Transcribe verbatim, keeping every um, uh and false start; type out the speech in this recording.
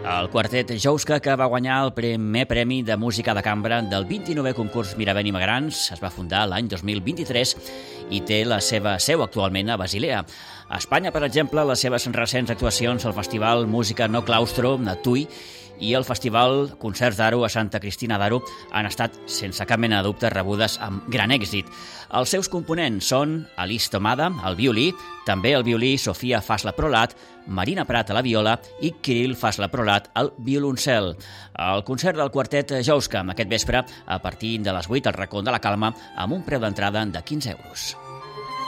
El quartet Jouska, que va guanyar el primer premi de música de cambra del vint-i-novè concurs Miravent i Magrans, es va fundar l'any dos mil vint-i-tres i té la seva seu actualment a Basilea. A Espanya, per exemple, les seves recents actuacions al Festival Música No Claustro a Tui i el Festival Concerts d'Aro a Santa Cristina d'Aro han estat, sense cap mena de dubte, rebudes amb gran èxit. Els seus components són Alice Tomada, al violí, també el violí Sofia Fasla-Prolat, Marina Prat a la viola i Kirill Fasla-Prolat al violoncel. El concert del quartet Jouska aquest vespre a partir de les vuit al Racó de la Calma amb un preu d'entrada de quinze euros.